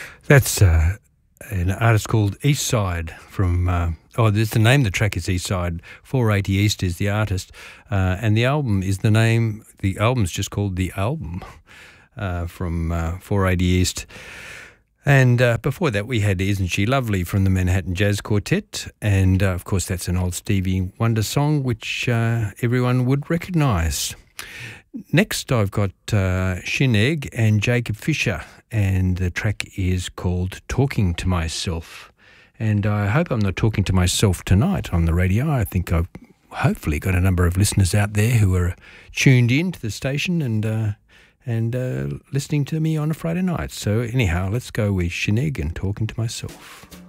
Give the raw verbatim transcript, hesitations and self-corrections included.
That's uh, an artist called Eastside from, uh, oh, there's the name of the track is Eastside. four eighty East is the artist. Uh, and the album is the name, the album's just called The Album uh, from uh, four eighty East. And uh, before that, we had Isn't She Lovely from the Manhattan Jazz Quartet. And, uh, of course, that's an old Stevie Wonder song which uh, everyone would recognise. Next, I've got uh, Shineg and Jacob Fisher, and the track is called Talking to Myself. And I hope I'm not talking to myself tonight on the radio. I think I've hopefully got a number of listeners out there who are tuned in to the station and uh, and uh, listening to me on a Friday night. So anyhow, let's go with Shineg and Talking to Myself.